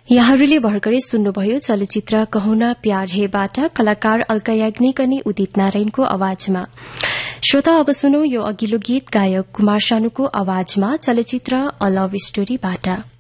यहाँहरूले भर्खरै सुन्नुभयो चलचित्र कहुना प्यार हेबाट कलाकार अल्का याग्निक अनि उदित नारायणको आवाजमा। श्रोता, अब सुनौ यो अघिल्लो गीत गायक कुमार सानुको आवाजमा चलचित्र अ लभ स्टोरीबाट।